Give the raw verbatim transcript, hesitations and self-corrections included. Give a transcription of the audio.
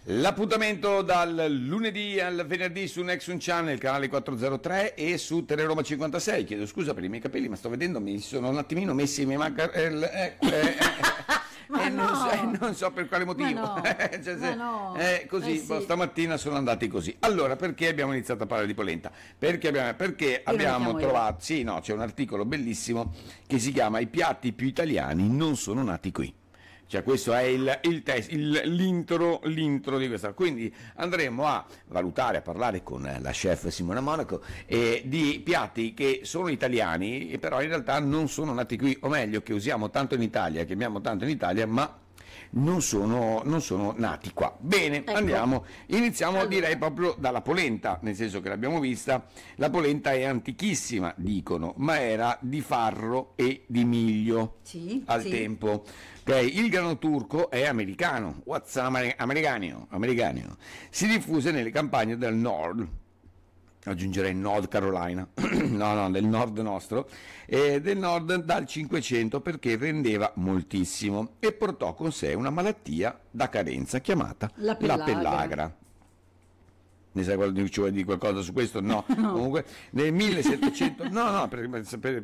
L'appuntamento dal lunedì al venerdì su Nexon Channel, canale quattrocentotre e su Teleroma cinquantasei. Chiedo scusa per i miei capelli, ma sto vedendo, mi sono un attimino messi, mi manca il, eh, eh, eh, Ma e no. non, so, non so per quale motivo. Ma no. Cioè, Ma se- no. eh, così, Eh sì. boh, stamattina sono andati così. Allora, perché abbiamo iniziato a parlare di polenta? Perché abbiamo, perché non abbiamo chiamo io. trovato, sì, no, c'è un articolo bellissimo che si chiama "I piatti più italiani non sono nati qui". Cioè questo è il, il test, il- l'intro, l'intro di questa. Quindi andremo a valutare, a parlare con la chef Simona Monaco eh, di piatti che sono italiani, e però in realtà non sono nati qui, o meglio, che usiamo tanto in Italia, che abbiamo tanto in Italia, ma non sono, non sono nati qua. Bene, Ecco. andiamo. Iniziamo Allora. direi proprio dalla polenta, nel senso che l'abbiamo vista. La polenta è antichissima, dicono, ma era di farro e di miglio Sì, al sì. tempo. Ok, il grano turco è americano, what's amer- americano, americano. Si diffuse nelle campagne del nord, aggiungerei North Carolina, no no, del nord nostro, e del nord dal cinquecento, perché vendeva moltissimo e portò con sé una malattia da carenza chiamata La pellagra. pellagra. Ne sai qual- ci vuoi dire qualcosa su questo? No. Comunque nel millesettecento, no no, per, per,